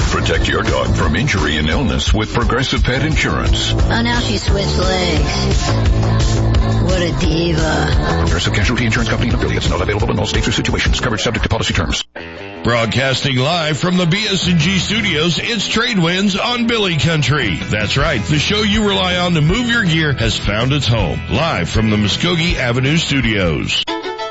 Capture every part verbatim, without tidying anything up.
Protect your dog from injury and illness with Progressive Pet Insurance. Oh, now she switched legs. What a diva. Progressive Casualty Insurance Company and affiliates. Not available in all states or situations. Coverage subject to policy terms. Broadcasting live from the B S and G studios, it's Trade Winds on Billy Country. That's right, the show you rely on to move your gear has found its home. Live from the Muskogee Avenue studios.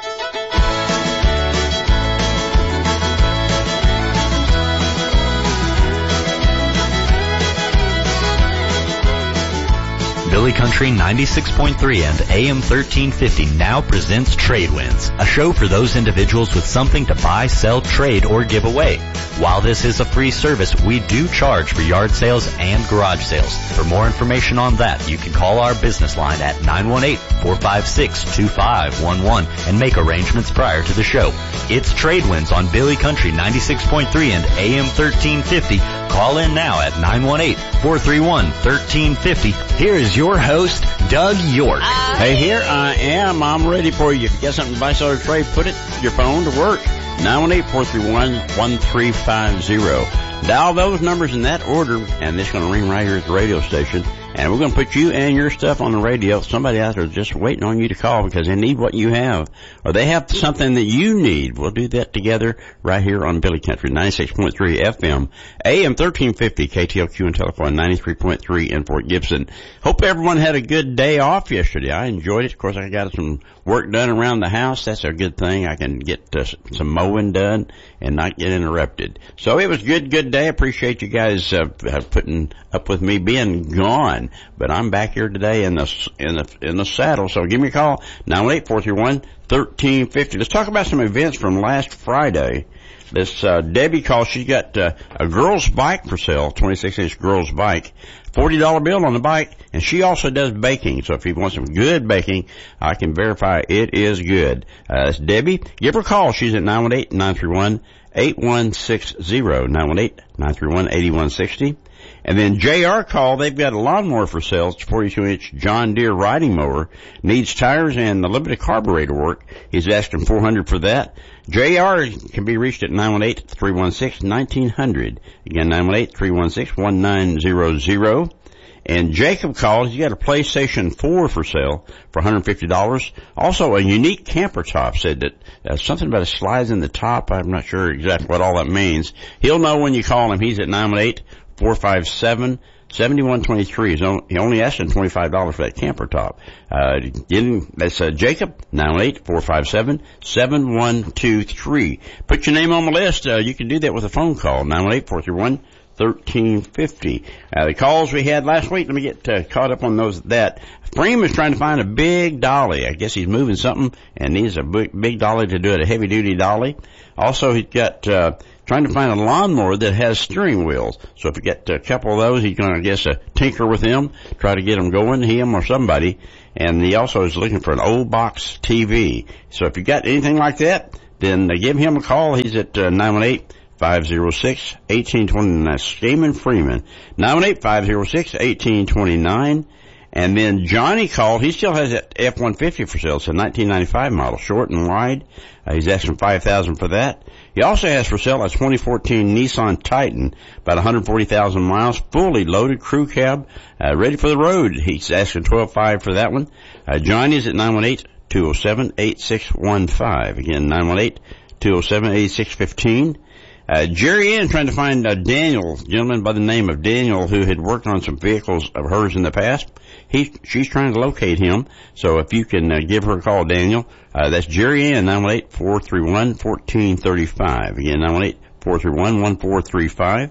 Billy Country ninety-six point three and A M thirteen fifty now presents Trade Winds, a show for those individuals with something to buy, sell, trade, or give away. While this is a free service, we do charge for yard sales and garage sales. For more information on that, you can call our business line at nine one eight, four five six, two five one one and make arrangements prior to the show. It's Trade Winds on Billy Country ninety-six point three and A M thirteen fifty. Call in now at nine one eight, four three one, one three five zero. Here is your host, Doug York. Uh, hey, here I am. I'm ready for you. If you got something to buy, sell, or trade, put it your phone to work. nine one eight, four three one, one three five zero. Dial those numbers in that order, and it's going to ring right here at the radio station. And we're going to put you and your stuff on the radio. Somebody out there is just waiting on you to call because they need what you have. Or they have something that you need. We'll do that together right here on Billy Country, ninety-six point three F M, A M thirteen fifty, K T L Q and telephone, ninety-three point three in Fort Gibson. Hope everyone had a good day off yesterday. I enjoyed it. Of course, I got some work done around the house. That's a good thing. I can get uh, some mowing done and not get interrupted. So it was a good, good day. I appreciate you guys uh, putting up with me being gone. But I'm back here today in the in the in the saddle. So give me a call, nine one eight, four three one, one three five zero. Let's talk about some events from last Friday. This uh, Debbie called. She got uh, a girl's bike for sale, twenty-six inch girl's bike, forty dollar bill on the bike, and she also does baking. So if you want some good baking, I can verify it is good. Uh, it's Debbie. Give her a call. She's at nine one eight, nine three one, eight one six zero, nine one eight, nine three one, eight one six zero. And then J R called. They've got a lawnmower for sale. It's a forty-two inch John Deere riding mower. Needs tires and a little bit of carburetor work. He's asking four hundred dollars for that. J R can be reached at nine one eight, three one six, one nine zero zero. Again, nine one eight, three one six, one nine zero zero. And Jacob called. He's got a PlayStation four for sale for one hundred fifty dollars. Also, a unique camper top. Said that uh, something about a slides in the top. I'm not sure exactly what all that means. He'll know when you call him. He's at nine one eight, four five seven, seven one two three. He only asked him twenty-five dollars for that camper top. Uh, getting, that's uh, Jacob, nine one eight, four five seven, seven one two three. Put your name on the list. Uh, you can do that with a phone call, nine one eight, four three one, one three five zero. Uh, the calls we had last week, let me get uh, caught up on those. That Freeman is trying to find a big dolly. I guess he's moving something and needs a big, big dolly to do it, a heavy duty dolly. Also, he's got, uh, trying to find a lawnmower that has steering wheels. So if you get a couple of those, he's going to, I guess, uh, tinker with them, try to get them going, him or somebody. And he also is looking for an old box T V. So if you got anything like that, then uh, give him a call. He's at uh, nine one eight, five zero six, one eight two nine. That's Stamen Freeman. nine one eight, five zero six, one eight two nine. And then Johnny called. He still has that F one fifty for sale. It's a nineteen ninety-five model, short and wide. Uh, he's asking five thousand dollars for that. He also has for sale a twenty fourteen Nissan Titan, about one hundred forty thousand miles, fully loaded crew cab, uh, ready for the road. He's asking twelve five for that one. Uh, Johnny's at nine one eight, two oh seven, eight six one five. Again, nine one eight, two oh seven, eight six one five. Uh, Jerry Ann trying to find uh, Daniel, a gentleman by the name of Daniel who had worked on some vehicles of hers in the past. He, she's trying to locate him. So if you can uh, give her a call, Daniel, uh, that's Jerry Ann, nine one eight, four three one, one four three five. Again, nine one eight, four three one, one four three five.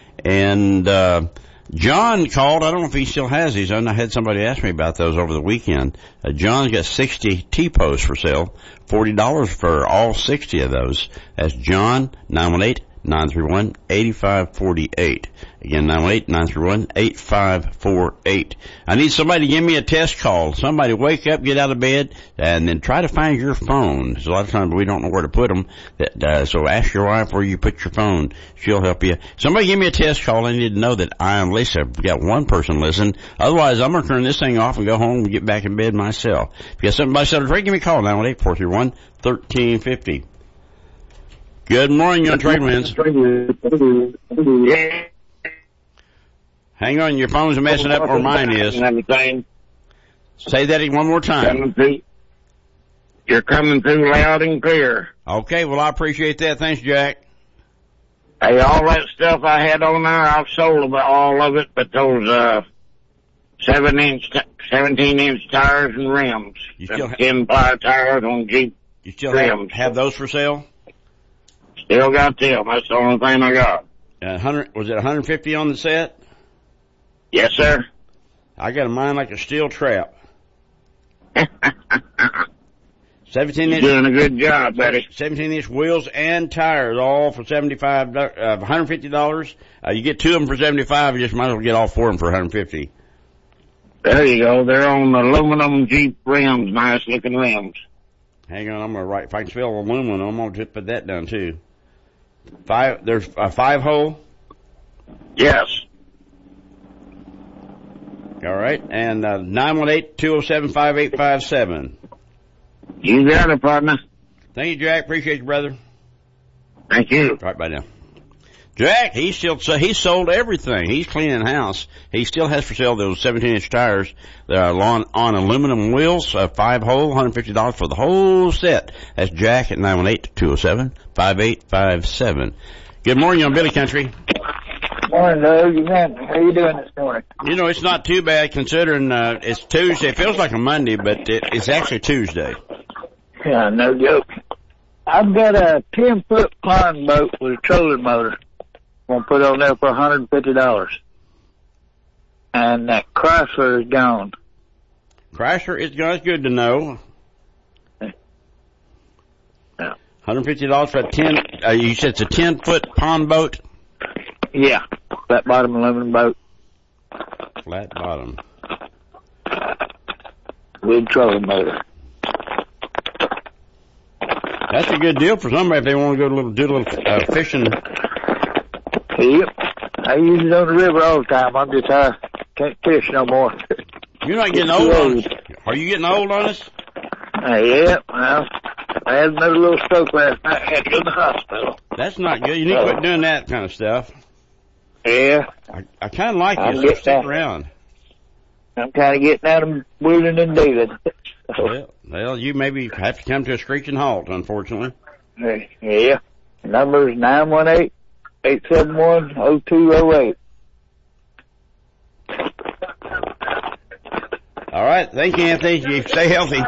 And, uh, John called. I don't know if he still has these. I had somebody ask me about those over the weekend. Uh, John's got sixty T-posts for sale, forty dollars for all sixty of those. That's John, nine one eight, nine three one, eight five four eight. Again, nine one eight, nine three one, eight five four eight. I need somebody to give me a test call. Somebody wake up, get out of bed, and then try to find your phone. There's a lot of times we don't know where to put them. That, uh, so ask your wife where you put your phone. She'll help you. Somebody give me a test call. I need to know that I at least have got one person listen. Otherwise, I'm going to turn this thing off and go home and get back in bed myself. If you got something by Saturday, give me a call, nine one eight, four three one, one three five zero. Good morning, you're on Trade Winds. Hang on, your phone's messing up, or mine is. Say that one more time. You're coming through loud and clear. Okay, well, I appreciate that. Thanks, Jack. Hey, all that stuff I had on there, I've sold about all of it, but those, uh, seven inch, seventeen inch tires and rims. You still ha- ten ply tires on Jeep You still rims. have, have those for sale? Still got them. That's the only thing I got. Uh, one hundred, was it one hundred fifty on the set? Yes, sir. I got a mine like a steel trap. seventeen inch. You're doing a good job, buddy. seventeen inch wheels and tires, all for seventy-five dollars, uh, one hundred fifty dollars. Uh, you get two of them for seventy-five dollars, you just might as well get all four of them for one hundred fifty dollars. There you go. They're on aluminum Jeep rims, nice looking rims. Hang on, I'm gonna write, if I can spell aluminum, I'm gonna just put that down too. Five, there's a five hole? Yes. All right, and, uh, nine one eight, two oh seven, five eight five seven. You got it, partner. Thank you, Jack. Appreciate you, brother. Thank you. All right, bye now. Jack, he still, so he sold everything. He's cleaning house. He still has for sale those seventeen inch tires that are on, on aluminum wheels, uh, five hole, one hundred fifty dollars for the whole set. That's Jack at nine one eight, two oh seven, five eight five seven. Good morning, on Billy Country. Morning, Doug. How you doing this morning? You know, it's not too bad considering, uh, it's Tuesday. It feels like a Monday, but it, it's actually Tuesday. Yeah, no joke. I've got a ten foot pond boat with a trolling motor. I'm going to put it on there for one hundred fifty dollars. And that Chrysler is gone. Chrysler is gone. It's good to know. Yeah. one hundred fifty dollars for a ten, uh, you said it's a ten foot pond boat? Yeah. Flat bottom aluminum boat. Flat bottom. With trolling motor. That's a good deal for somebody if they want to go to little, do a little uh, fishing. Yep. I use it on the river all the time. I'm just, uh, can't fish no more. You're not getting old on us. Are you getting old on us? Uh, yeah. Well, I had another little stroke last night. I had to go to the hospital. That's not good. You need to quit doing that kind of stuff. Yeah. I, I kind of like I'll you, so get stick that. around. I'm kind of getting out of wheeling and dealing. Well, well, you maybe have to come to a screeching halt, unfortunately. Yeah. Number is nine one eight, eight seven one, oh two oh eight. All right. Thank you, Anthony. You stay healthy.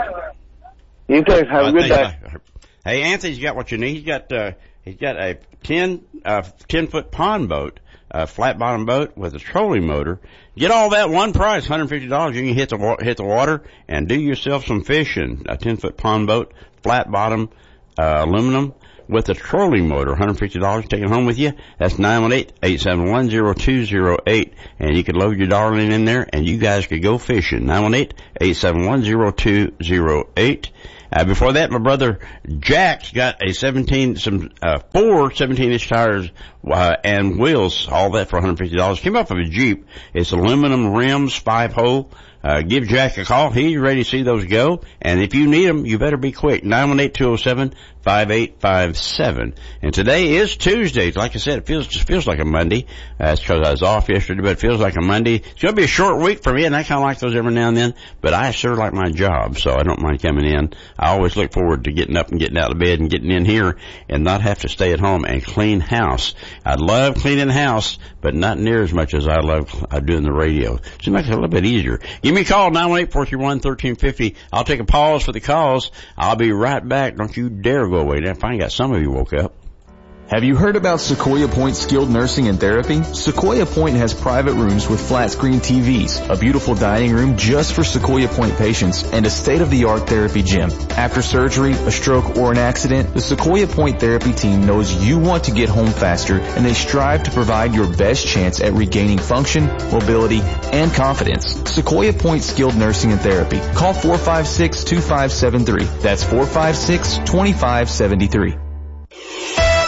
You too. Have a good day. Hey, Anthony's got what you need. He's got, uh, he's got a ten, uh, ten foot pond boat, a flat bottom boat with a trolling motor. Get all that one price, one hundred fifty dollars. You can hit the, wa- hit the water and do yourself some fishing. A ten foot pond boat, flat bottom, uh, aluminum with a trolling motor, one hundred fifty dollars. Take it home with you. That's nine one eight, eight seven one, oh two oh eight. And you could load your darling in there and you guys could go fishing. nine one eight, eight seven one, oh two oh eight. Uh, before that, my brother Jack's got a seventeen, some, uh, four seventeen inch tires, uh, and wheels, all that for one hundred fifty dollars. Came off of a Jeep. It's aluminum rims, five hole. Uh, give Jack a call. He's ready to see those go. And if you need them, you better be quick. nine one eight, two oh seven, five eight five seven. And today is Tuesday. Like I said, it feels, just feels like a Monday. That's uh, because I was off yesterday, but it feels like a Monday. It's going to be a short week for me, and I kind of like those every now and then, but I sure like my job, so I don't mind coming in. I always look forward to getting up and getting out of bed and getting in here and not have to stay at home and clean house. I love cleaning the house, but not near as much as I love uh, doing the radio. Seems like it's a little bit easier. Give me a call, nine one eight, four three one, one three five zero. I'll take a pause for the calls. I'll be right back. Don't you dare go away. Now, if I got some of you woke up. Have you heard about Sequoia Point Skilled Nursing and Therapy? Sequoia Point has private rooms with flat screen T Vs, a beautiful dining room just for Sequoia Point patients, and a state-of-the-art therapy gym. After surgery, a stroke, or an accident, the Sequoia Point Therapy team knows you want to get home faster, and they strive to provide your best chance at regaining function, mobility, and confidence. Sequoia Point Skilled Nursing and Therapy. Call four five six, two five seven three. That's four five six, two five seven three.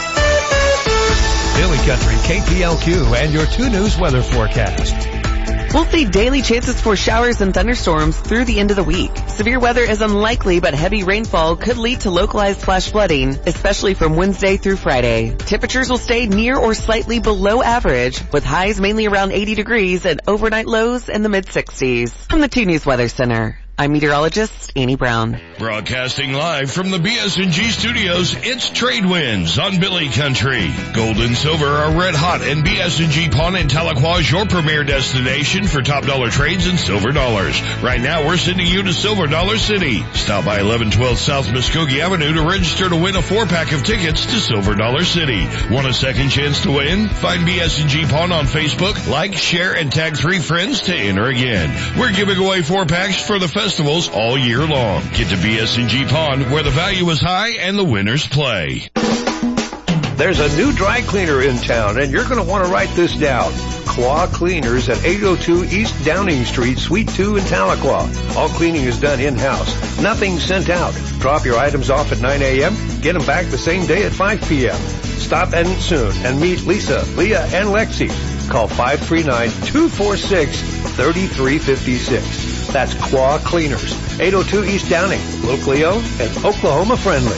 Billy Country, K P L Q, and your two News weather forecast. We'll see daily chances for showers and thunderstorms through the end of the week. Severe weather is unlikely, but heavy rainfall could lead to localized flash flooding, especially from Wednesday through Friday. Temperatures will stay near or slightly below average, with highs mainly around eighty degrees and overnight lows in the mid-sixties. From the two News Weather Center, I'm meteorologist Annie Brown. Broadcasting live from the B S and G studios, it's Trade Winds on Billy Country. Gold and silver are red hot, and B S and G Pawn in Tahlequah is your premier destination for top dollar trades and silver dollars. Right now, we're sending you to Silver Dollar City. Stop by eleven twelve South Muskogee Avenue to register to win a four-pack of tickets to Silver Dollar City. Want a second chance to win? Find B S and G Pawn on Facebook, like, share, and tag three friends to enter again. We're giving away four packs for the festivals all year long. Get to B S and G Pond, where the value is high and the winners play. There's a new dry cleaner in town, and you're going to want to write this down. Claw Cleaners at eight oh two East Downing Street, Suite two in Tahlequah. All cleaning is done in-house. Nothing sent out. Drop your items off at nine a.m., get them back the same day at five p.m. Stop in soon and meet Lisa, Leah, and Lexi. Call five three nine, two four six, three three five six. That's Claw Cleaners, eight oh two East Downing, locally owned and Oklahoma friendly.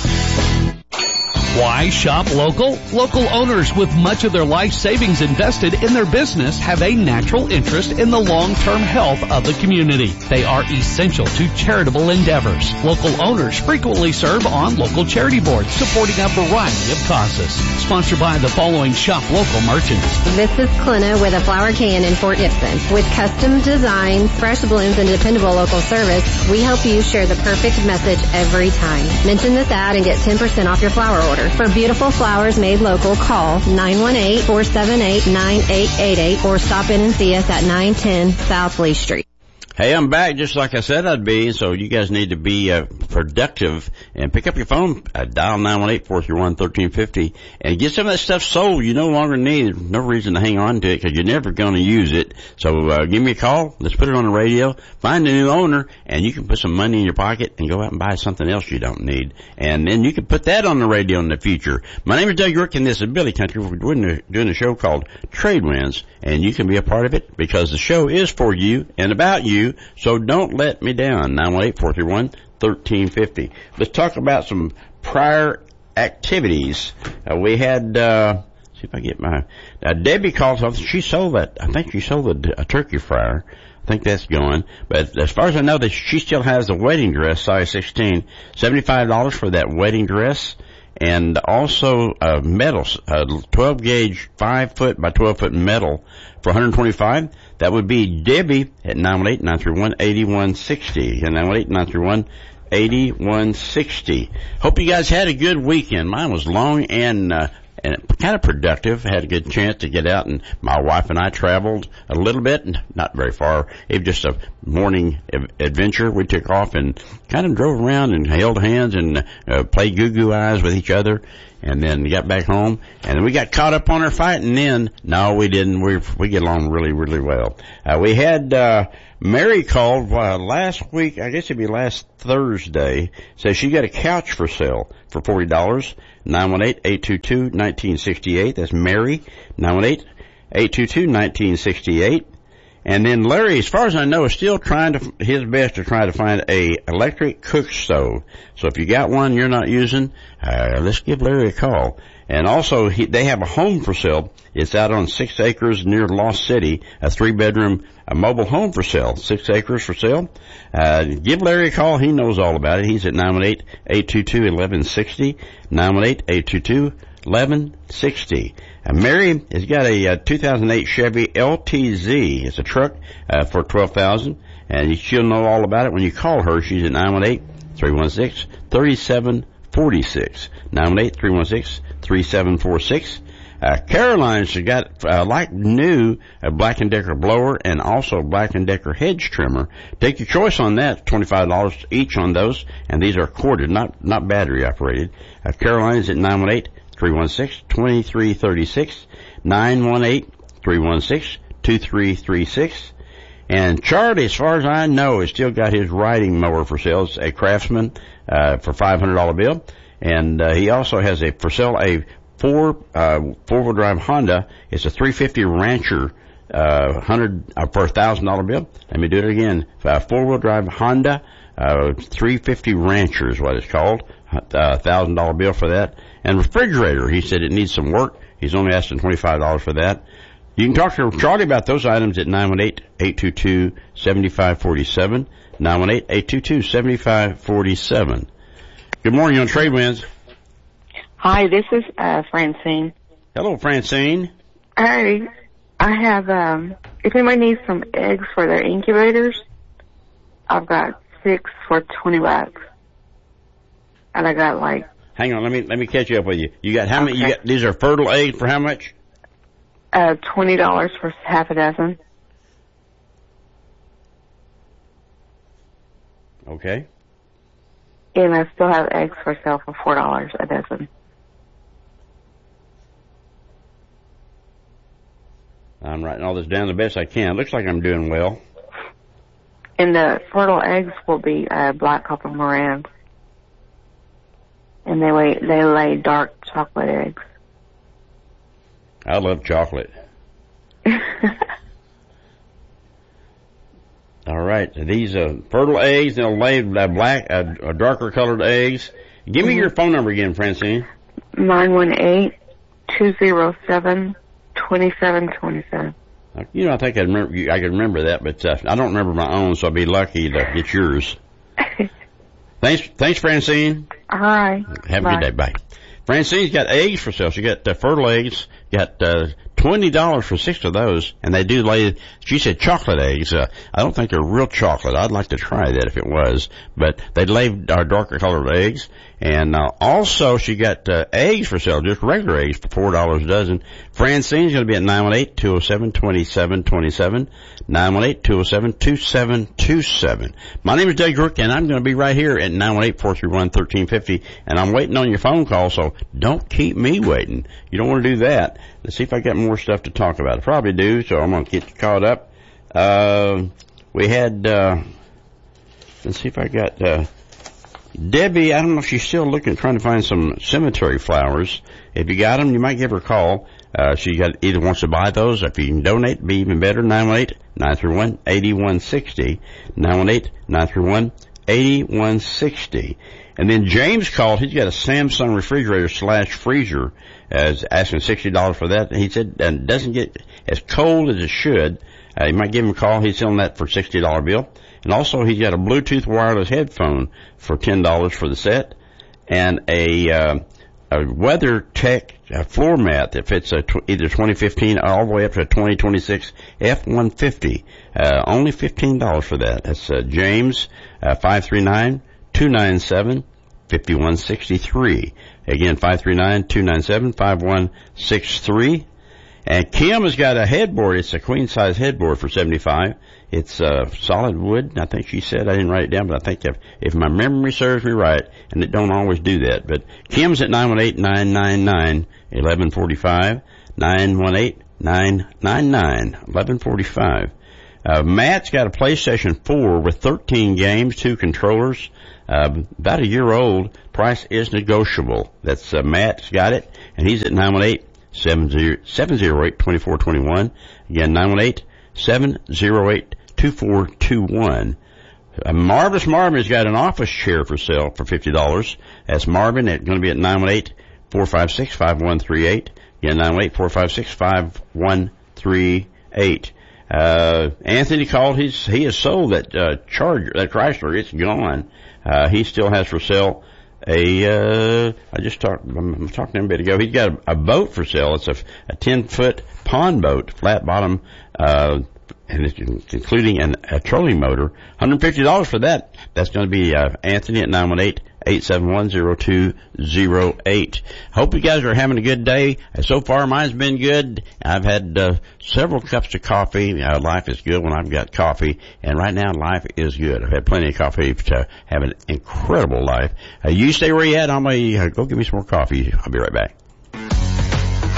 Why shop local? Local owners with much of their life savings invested in their business have a natural interest in the long-term health of the community. They are essential to charitable endeavors. Local owners frequently serve on local charity boards supporting a variety of causes. Sponsored by the following shop local merchants. This is Clina with a flower can in Fort Gibson. With custom designs, fresh blooms, and dependable local service, we help you share the perfect message every time. Mention this ad and get ten percent off your flower order. For beautiful flowers made local, call nine one eight, four seven eight, nine eight eight eight or stop in and see us at nine ten South Lee Street. Hey, I'm back just like I said I'd be, so you guys need to be uh, productive and pick up your phone, uh, dial nine one eight, four three one, one three five zero and get some of that stuff sold you no longer need. There's no reason to hang on to it because you're never going to use it. So uh, give me a call. Let's put it on the radio. Find a new owner, and you can put some money in your pocket and go out and buy something else you don't need. And then you can put that on the radio in the future. My name is Doug York, and this is Billy Country. We're doing a, doing a show called Trade Winds, and you can be a part of it because the show is for you and about you. So don't let me down. nine one eight, four three one, one three five zero. Let's talk about some prior activities. Uh, we had, uh, see if I get my, uh, Debbie called something. She sold that, I think she sold a, a turkey fryer. I think that's going. But as far as I know, that she still has a wedding dress, size sixteen. seventy-five dollars for that wedding dress. And also uh, metal, uh, twelve gauge, five foot by twelve foot metal for one hundred twenty-five dollars. That would be Debbie at nine one eight, nine three one, eight one six zero. And nine one eight, nine three one, eight one six zero. Hope you guys had a good weekend. Mine was long and uh, and kind of productive. I had a good chance to get out, and my wife and I traveled a little bit, not very far. It was just a morning adventure. We took off and kind of drove around and held hands and uh, played goo-goo eyes with each other, and then got back home. And then we got caught up on our fight, and then, no, we didn't. We we get along really, really well. Uh, we had uh, Mary called uh, last week, I guess it'd be last Thursday, says she got a couch for sale for forty dollars. nine one eight, eight two two, one nine six eight. That's Mary. nine one eight, eight two two, one nine six eight. And then Larry, as far as I know, is still trying to, his best to try to find a electric cook stove. So if you got one you're not using, uh, let's give Larry a call. And also, he, they have a home for sale. It's out on six acres near Lost City, a three-bedroom a mobile home for sale, six acres for sale. Uh, give Larry a call. He knows all about it. He's at nine one eight, eight two two, one one six zero, nine one eight, eight two two, one one six zero. Uh, Mary has got a uh, two thousand eight Chevy L T Z. It's a truck uh, for twelve thousand dollars, and she'll know all about it when you call her. She's at nine one eight, three one six, three seven four six, nine one eight, three one six, three seven four six. Uh, Caroline's got, uh, like new, a Black and Decker blower and also Black and Decker hedge trimmer. Take your choice on that, twenty-five dollars each on those, and these are corded, not, not battery operated. Uh, Caroline's at nine one eight, three one six, two three three six, nine one eight, three one six, two three three six. And Charlie, as far as I know, has still got his riding mower for sale. It's a Craftsman, uh, for five hundred dollars bill. And, uh, he also has a, for sale, a four, uh, four-wheel drive Honda. It's a three fifty Rancher, uh, hundred, uh, for a thousand dollar bill. Let me do it again. Uh, four wheel drive Honda, uh, three fifty Rancher is what it's called. Uh, thousand dollar bill for that. And refrigerator, he said it needs some work. He's only asking twenty-five dollars for that. You can talk to Charlie about those items at nine one eight, eight two two, seven five four seven. nine one eight, eight two two, seven five four seven. Good morning, you're on Trade Winds. Hi, this is uh, Francine. Hello, Francine. Hi, I have, um, if anybody needs some eggs for their incubators, I've got six for twenty bucks. And I got like... Hang on, let me, let me catch you up with you. You got how many, okay. you got, these are fertile eggs for how much? Uh, twenty dollars for half a dozen. Okay. And I still have eggs for sale for four dollars a dozen. I'm writing all this down the best I can. Looks like I'm doing well. And the fertile eggs will be uh, black copper Morans. And they lay, they lay dark chocolate eggs. I love chocolate. All right. These uh, fertile eggs, they'll lay uh, black, uh, uh, darker colored eggs. Give me mm-hmm. your phone number again, Francine. nine one eight, two zero seven, two seven two seven. You know, I think I remember. I can remember that, but uh, I don't remember my own, so I'll be lucky to get yours. Thanks, thanks, Francine. All right. Have Bye. a good day. Bye. Francine's got eggs for sale. She got uh, fertile eggs. Got uh, twenty dollars for six of those, and they do lay. She said chocolate eggs. Uh, I don't think they're real chocolate. I'd like to try that if it was, but they lay uh, darker colored eggs. And uh, also, she got uh, eggs for sale, just regular eggs for four dollars a dozen. Francine's going to be at nine one eight, two oh seven, two seven two seven, nine one eight, two oh seven, two seven two seven. My name is Doug Rook, and I'm going to be right here at nine one eight, four three one, one three five oh, and I'm waiting on your phone call, so don't keep me waiting. You don't want to do that. Let's see if I got more stuff to talk about. I probably do, so I'm going to get you caught up. Uh, we had, uh, let's see if I got, uh, Debbie, I don't know if she's still looking, trying to find some cemetery flowers. If you got them, you might give her a call. Uh, she got, either wants to buy those, or if you can donate, it'd be even better. nine one eight, nine three one, eight one six oh. nine one eight, nine three one, eight one six oh. And then James called. He's got a Samsung refrigerator slash freezer. Uh, asking sixty dollars for that. He said it uh, doesn't get as cold as it should. Uh, you might give him a call. He's selling that for a sixty dollars bill. And also he's got a Bluetooth wireless headphone for ten dollars for the set. And a, uh, a WeatherTech uh, floor mat that fits a tw- either twenty fifteen all the way up to a twenty twenty-six F one fifty. Uh, only fifteen dollars for that. That's uh, James, uh, five three nine, two nine seven, five one six three. Again, five three nine, two nine seven, five one six three. And Kim has got a headboard. It's a queen-size headboard for seventy-five dollars. It's uh, solid wood, I think she said. I didn't write it down, but I think if, if my memory serves me right, and it don't always do that. But Kim's at nine one eight, nine nine nine, one one four five, nine one eight, nine nine nine, one one four five. Uh, Matt's got a PlayStation four with thirteen games, two controllers, uh, about a year old. Price is negotiable. That's, uh, Matt's got it, and he's at nine one eight, seven oh eight, two four two one. Again, nine one eight, seven oh eight, two four two one. Uh, Marvelous Marvin's got an office chair for sale for fifty dollars. That's Marvin. It's going to be at nine one eight, four five six, five one three eight. Again, nine one eight, four five six, five one three eight. Uh, Anthony called. He's, he has sold that, uh, Charger, that Chrysler. It's gone. Uh, he still has for sale a, uh, I just talked, I'm talking to him a bit ago. He's got a, a boat for sale. It's a, a ten foot pond boat, flat bottom, uh, and it's including an, a trolling motor. one hundred fifty dollars for that. That's going to be, uh, Anthony at nine one eight, eight seven one, zero two zero eight. Hope you guys are having a good day. So far, mine's been good. I've had uh, several cups of coffee. Uh, life is good when I've got coffee, and right now, life is good. I've had plenty of coffee to have an incredible life. Uh, you stay where you at. I'm going to uh, go get me some more coffee. I'll be right back.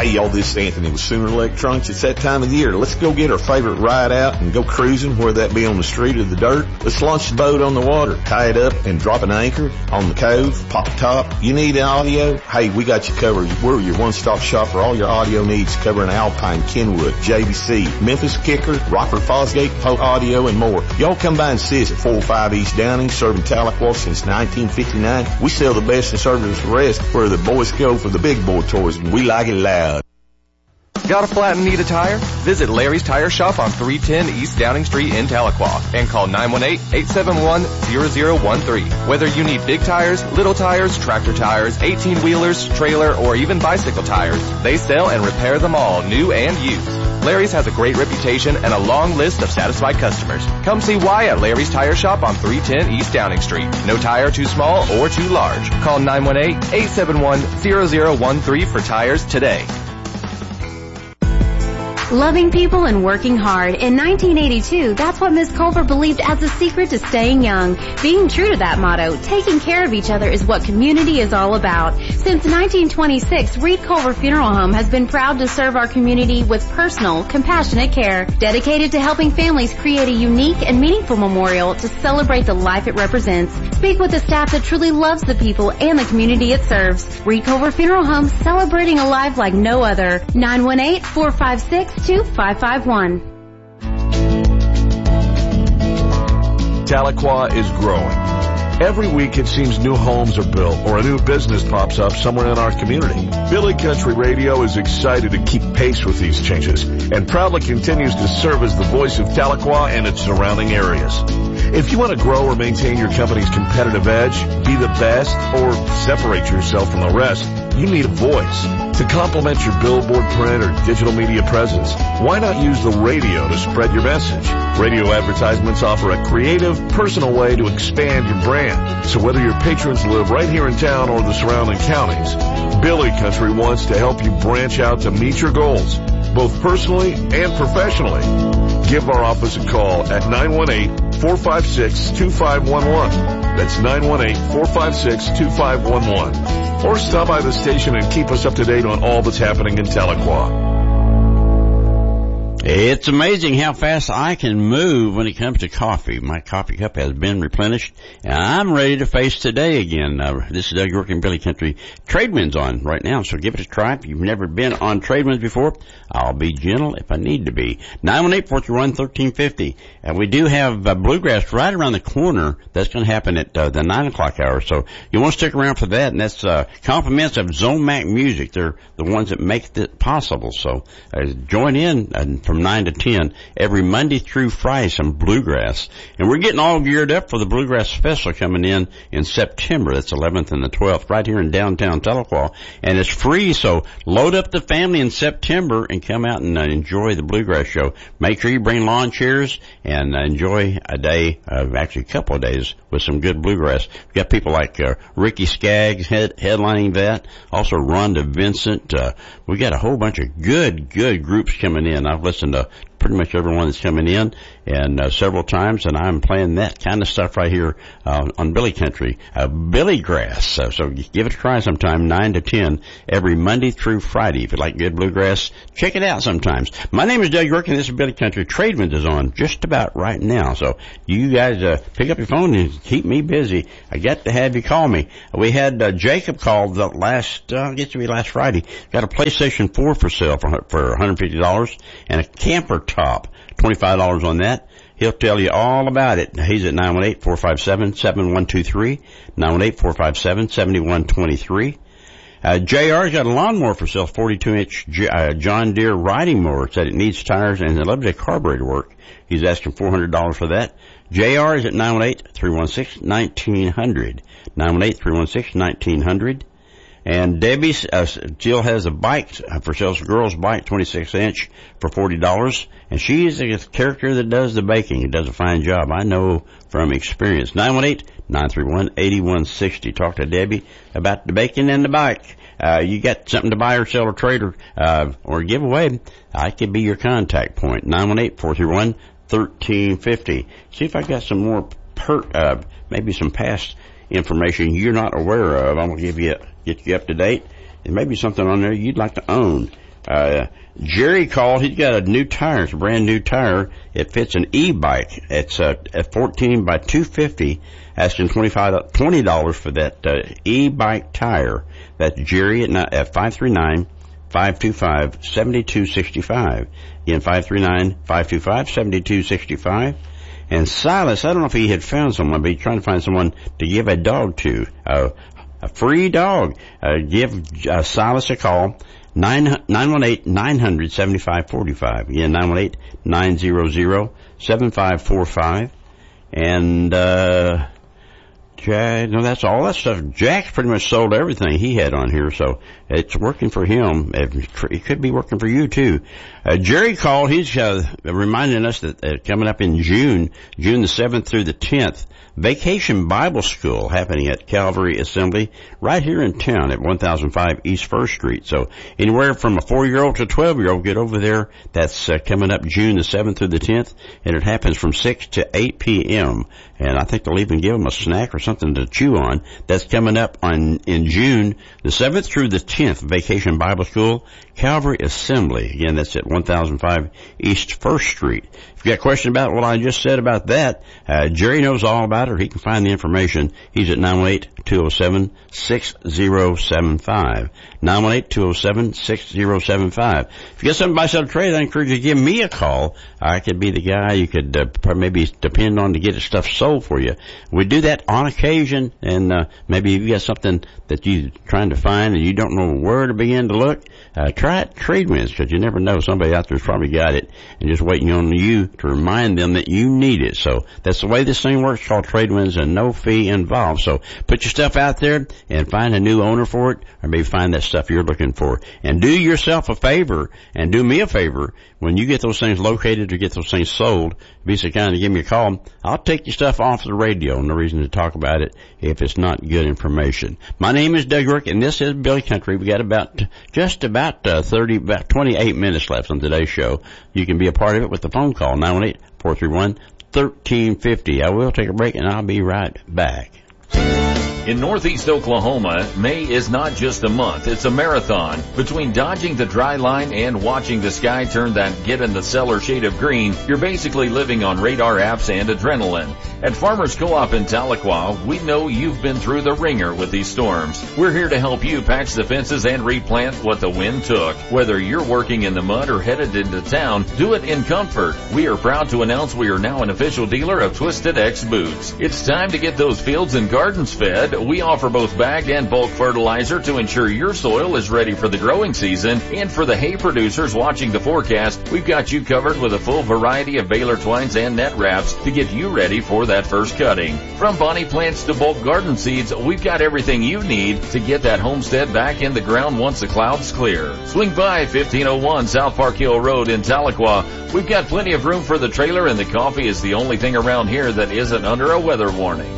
Hey, y'all, this is Anthony with Sooner Electronics. It's that time of the year. Let's go get our favorite ride out and go cruising, whether that be on the street or the dirt. Let's launch the boat on the water, tie it up, and drop an anchor on the cove, pop the top. You need audio? Hey, we got you covered. We're your one-stop shop for all your audio needs, covering Alpine, Kenwood, J V C, Memphis Kicker, Rockford Fosgate, Polk Audio, and more. Y'all come by and see us at four oh five East Downing, serving Tahlequah since nineteen fifty-nine. We sell the best and service the rest, where the boys go for the big boy toys, and we like it loud. Got a flat and need a tire? Visit Larry's Tire Shop on three ten East Downing Street in Tahlequah and call nine one eight, eight seven one, zero zero one three. Whether you need big tires, little tires, tractor tires, eighteen-wheelers, trailer, or even bicycle tires, they sell and repair them all, new and used. Larry's has a great reputation and a long list of satisfied customers. Come see why at Larry's Tire Shop on three ten East Downing Street. No tire too small or too large. Call nine one eight, eight seven one, zero zero one three for tires today. Loving people and working hard. In nineteen eighty-two, that's what Miss Culver believed as the secret to staying young. Being true to that motto, taking care of each other is what community is all about. Since nineteen twenty-six, Reed Culver Funeral Home has been proud to serve our community with personal, compassionate care, dedicated to helping families create a unique and meaningful memorial to celebrate the life it represents. Speak with a staff that truly loves the people and the community it serves. Reed Culver Funeral Home, celebrating a life like no other. nine one eight, four five six, two five five one. Tahlequah is growing. Every week it seems new homes are built or a new business pops up somewhere in our community. Billy Country Radio is excited to keep pace with these changes and proudly continues to serve as the voice of Tahlequah and its surrounding areas. If you want to grow or maintain your company's competitive edge, be the best, or separate yourself from the rest, you need a voice. To complement your billboard, print, or digital media presence, why not use the radio to spread your message? Radio advertisements offer a creative, personal way to expand your brand. So whether your patrons live right here in town or the surrounding counties, Billy Country wants to help you branch out to meet your goals, both personally and professionally. Give our office a call at nine one eight, four five six, two five one one. That's nine one eight, four five six, two five one one. Or stop by the station and keep us up to date on all that's happening in Tahlequah. It's amazing how fast I can move when it comes to coffee. My coffee cup has been replenished, and I'm ready to face today again. Uh, this is Doug York and Billy Country. Tradewinds on right now, so give it a try. If you've never been on Tradewinds before, I'll be gentle if I need to be. nine one eight, four three one, one three five zero. And we do have uh, Bluegrass right around the corner. That's going to happen at uh, the nine o'clock hour, so you want to stick around for that. And that's uh, compliments of Zomac Music. They're the ones that make it possible. So uh, join in and from nine to ten every Monday through Friday, some bluegrass. And we're getting all geared up for the Bluegrass Festival coming in in September. That's eleventh and the twelfth right here in downtown Tahlequah. And it's free, so load up the family in September and come out and uh, enjoy the Bluegrass Show. Make sure you bring lawn chairs and uh, enjoy a day, uh, actually a couple of days with some good bluegrass. We've got people like uh, Ricky Skaggs head, headlining that, also Rhonda Vincent. Uh, we got a whole bunch of good, good groups coming in. I've listened to pretty much everyone that's coming in, and uh, several times, and I'm playing that kind of stuff right here uh, on Billy Country. Uh, Billy Grass, uh, so give it a try sometime, nine to ten, every Monday through Friday. If you like good bluegrass, check it out sometimes. My name is Doug York, and this is Billy Country. Tradewinds is on just about right now, so you guys uh, pick up your phone and keep me busy. I got to have you call me. We had uh, Jacob call the last, uh, I guess it would be last Friday, got a PlayStation four for sale for, for one hundred fifty dollars, and a camper top, twenty-five dollars on that. He'll tell you all about it. He's at nine one eight, four five seven, seven one two three, nine one eight, four five seven, seven one two three. Uh, J R's got a lawnmower for sale, forty-two inch J- uh, John Deere riding mower. Said it needs tires and a little bit of carburetor work. He's asking four hundred dollars for that. J R is at nine one eight, three one six, one nine zero zero. nine one eight, three one six, one nine zero zero. And Debbie uh, still has a bike for sale, a girl's bike, twenty-six inch for forty dollars. And she's a character that does the baking. It does a fine job. I know from experience. nine one eight, nine three one, eight one six zero. Talk to Debbie about the baking and the bike. Uh, you got something to buy or sell or trade or, uh, or give away, I could be your contact point. nine one eight, four three one, one three five zero. See if I got some more per, uh, maybe some past information you're not aware of. I'm going to give you, get you up to date. There may be something on there you'd like to own. Uh, Jerry called. He's got a new tire. It's a brand new tire. It fits an e-bike. It's uh, at fourteen by two fifty. Asking twenty-five, twenty dollars for that uh, e-bike tire. That's Jerry at, at five three nine, five two five, seven two six five. Again, five three nine, five two five, seven two six five. And Silas, I don't know if he had found someone, but he's trying to find someone to give a dog to. Uh, a free dog. Uh, give uh, Silas a call. nine one eight, nine hundred, seventy-five forty-five. Again, nine one eight, nine hundred, seventy-five forty-five. And, uh, Jack, no, that's all that stuff. Jack's pretty much sold everything he had on here, so it's working for him. It could be working for you, too. Uh, Jerry called. He's uh, reminding us that uh, coming up in June, June the seventh through the tenth, Vacation Bible School happening at Calvary Assembly right here in town at one thousand five East First Street. So anywhere from a four-year-old to a twelve-year-old, get over there. That's uh, coming up June the seventh through the tenth, and it happens from six to eight p.m. And I think they'll even give them a snack or something to chew on. That's coming up on in June the seventh through the tenth, Vacation Bible School, Calvary Assembly. Again, that's at one thousand five East First Street. If you got a question about what I just said about that, uh, Jerry knows all about it, or he can find the information. He's at nine one eight, two oh seven, six oh seven five. nine one eight, two oh seven, six oh seven five. If you got something to buy, sell, or trade, I encourage you to give me a call. I could be the guy you could uh, maybe depend on to get his stuff sold for you. We do that on occasion, and uh, maybe if you got something that you're trying to find and you don't know where to begin to look, uh, try it Tradewinds, because you never know. Somebody out there's probably got it and just waiting on you to remind them that you need it. So that's the way this thing works, called Tradewinds, and no fee involved. So put your stuff out there and find a new owner for it, or maybe find that stuff you're looking for. And do yourself a favor, and do me a favor, when you get those things located or get those things sold, be so kind to give me a call. I'll take your stuff off the radio. No reason to talk about it if it's not good information. My name is Doug Rourke, and this is Billy Country. We got about, just about uh, thirty, about twenty-eight minutes left on today's show. You can be a part of it with the phone call, nine one eight, four three one, one three five zero. I will take a break, and I'll be right back. In Northeast Oklahoma, May is not just a month, it's a marathon. Between dodging the dry line and watching the sky turn that get-in-the-cellar shade of green, you're basically living on radar apps and adrenaline. At Farmers Co-op in Tahlequah, we know you've been through the ringer with these storms. We're here to help you patch the fences and replant what the wind took. Whether you're working in the mud or headed into town, do it in comfort. We are proud to announce we are now an official dealer of Twisted X Boots. It's time to get those fields and gardens fed. We offer both bagged and bulk fertilizer to ensure your soil is ready for the growing season. And for the hay producers watching the forecast, we've got you covered with a full variety of baler twines and net wraps to get you ready for that first cutting. From bonnie plants to bulk garden seeds, we've got everything you need to get that homestead back in the ground once the clouds clear. Swing by fifteen oh one South Park Hill Road in Tahlequah. We've got plenty of room for the trailer, and the coffee is the only thing around here that isn't under a weather warning.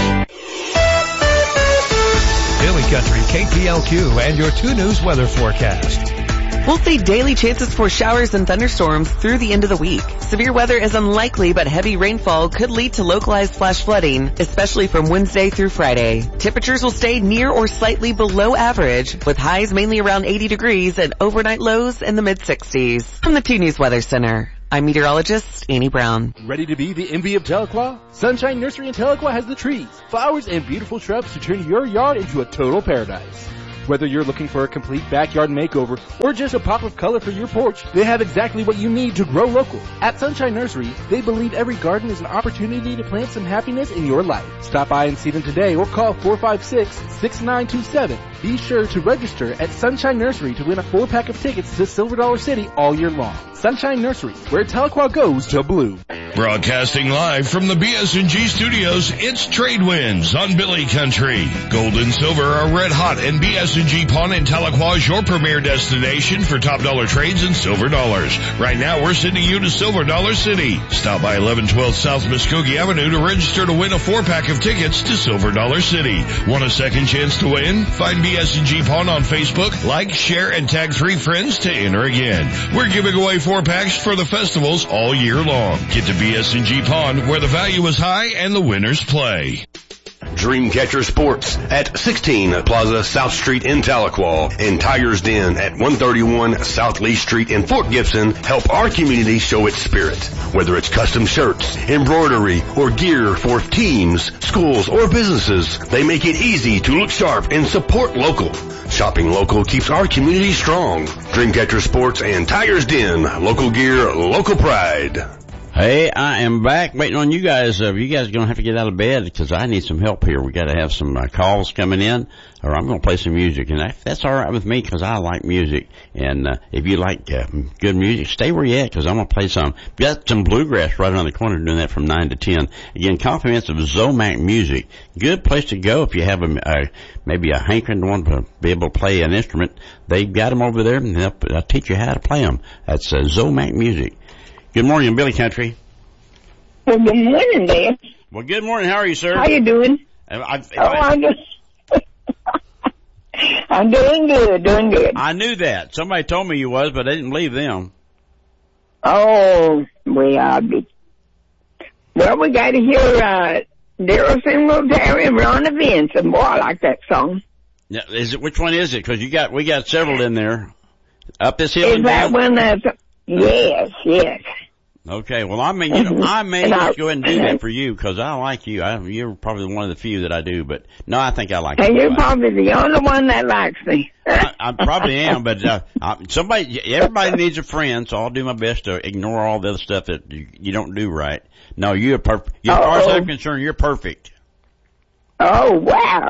Billy Country, K P L Q, and your two News weather forecast. We'll see daily chances for showers and thunderstorms through the end of the week. Severe weather is unlikely, but heavy rainfall could lead to localized flash flooding, especially from Wednesday through Friday. Temperatures will stay near or slightly below average, with highs mainly around eighty degrees and overnight lows in the mid-sixties. From the two News Weather Center, I'm meteorologist Annie Brown. Ready to be the envy of Tahlequah? Sunshine Nursery in Tahlequah has the trees, flowers, and beautiful shrubs to turn your yard into a total paradise. Whether you're looking for a complete backyard makeover or just a pop of color for your porch, they have exactly what you need to grow local. At Sunshine Nursery, they believe every garden is an opportunity to plant some happiness in your life. Stop by and see them today or call four five six, six nine two seven. Be sure to register at Sunshine Nursery to win a four-pack of tickets to Silver Dollar City all year long. Sunshine Nursery, where Tahlequah goes to blue. Broadcasting live from the B S and G studios, it's Tradewinds on Billy Country. Gold and silver are red hot, and B S and G Pawn in Tahlequah is your premier destination for top dollar trades and silver dollars. Right now, we're sending you to Silver Dollar City. Stop by eleven twelve South Muskogee Avenue to register to win a four-pack of tickets to Silver Dollar City. Want a second chance to win? Find B S and G Pawn on Facebook, like, share, and tag three friends to enter again. We're giving away four packs for the festivals all year long. Get to B S and G Pawn, where the value is high and the winners play. Dreamcatcher Sports at sixteen Plaza South Street in Tahlequah and Tiger's Den at one thirty-one South Lee Street in Fort Gibson help our community show its spirit. Whether it's custom shirts, embroidery, or gear for teams, schools, or businesses, they make it easy to look sharp and support local. Shopping local keeps our community strong. Dreamcatcher Sports and Tiger's Den. Local gear, local pride. Hey, I am back waiting on you guys. Uh, you guys are going to have to get out of bed because I need some help here. We got to have some uh, calls coming in, or I'm going to play some music, and that, that's all right with me because I like music. And uh, if you like uh, good music, stay where you at because I'm going to play some. Got some bluegrass right around the corner doing that from nine to ten. Again, compliments of Zomac Music. Good place to go if you have a, a maybe a hankering to want to be able to play an instrument. They've got them over there, and they'll, they'll teach you how to play them. That's uh, Zomac Music. Good morning, Billy Country. Well, good morning, Dan. Well, good morning. How are you, sir? How you doing? I, I, oh, I, I'm just, I'm doing good, doing good. I knew that. Somebody told me you was, but I didn't believe them. Oh, well, I be. Well, we got to hear uh, Daryl Singletary and Ronna Vinson. Boy, I like that song. Yeah, is it? Which one is it? Because you got we got several in there. Up this hill. Is and that down? one that's? Yes, yes. Okay, well, I may, you know, I may And I- just go ahead and do that for you because I like you. I, you're probably one of the few that I do, but no, I think I like And you. you're probably the only one that likes me. I, I probably am, but uh, I, somebody, everybody needs a friend, so I'll do my best to ignore all the other stuff that you, you don't do right. No, you're perfect. As far as I'm concerned, you're perfect. Oh, wow.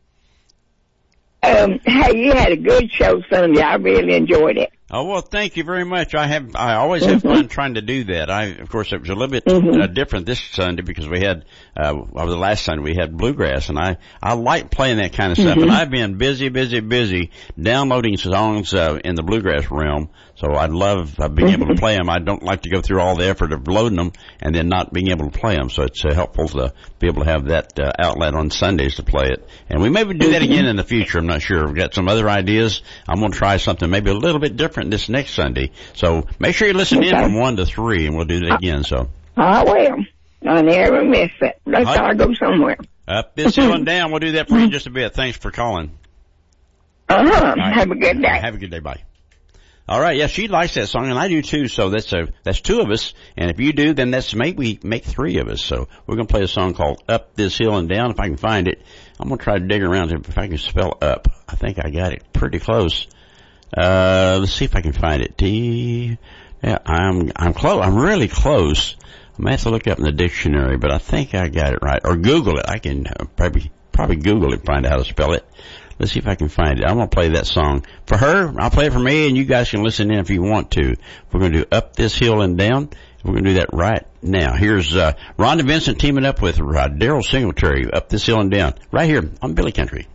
Um, hey, you had a good show Sunday. I really enjoyed it. Oh, well, thank you very much. I have, I always have fun trying to do that. I, of course, it was a little bit Mhm. uh, different this Sunday because we had, uh, well, the last Sunday we had bluegrass, and I, I like playing that kind of stuff. Mhm. And I've been busy, busy, busy downloading songs, uh, in the bluegrass realm. So I love uh, being able to play them. I don't like to go through all the effort of loading them and then not being able to play them. So it's uh, helpful to be able to have that uh, outlet on Sundays to play it. And we maybe do that again in the future. I'm not sure. We've got some other ideas. I'm going to try something maybe a little bit different this next Sunday. So make sure you listen in Okay. from one to three, and we'll do that again. So I will. I never miss it. Let's Hi. all go somewhere. up this hill and down. We'll do that for you in just a bit. Thanks for calling. Uh-huh. All right. Have a good day. Have a good day. Bye. All right. Yeah, she likes that song, and I do too. So that's a, that's two of us. And if you do, then that's maybe make three of us. So we're going to play a song called Up This Hill and Down. If I can find it, I'm going to try to dig around if I can spell up. I think I got it pretty close. Uh, let's see if I can find it. T, yeah, I'm, I'm close. I'm really close. I might have to look up in the dictionary, but I think I got it right. Or Google it. I can uh, probably, probably Google it and find out how to spell it. Let's see if I can find it. I'm going to play that song for her. I'll play it for me, and you guys can listen in if you want to. We're going to do Up This Hill and Down. We're going to do that right now. Here's uh, Rhonda Vincent teaming up with uh, Daryl Singletary, Up This Hill and Down, right here on Billy Country.